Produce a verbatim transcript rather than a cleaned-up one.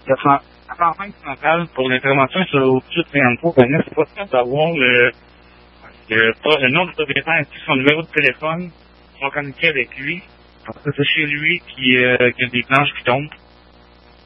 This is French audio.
Ça sera campagne centrale pour l'intervention sur au-dessus de cinquante fois, ben, c'est pas simple d'avoir le, le, pas, le nom du propriétaire ainsi son numéro de téléphone pour communiquer avec lui. Parce que c'est chez lui qui, euh, qu'il y a des planches qui tombent.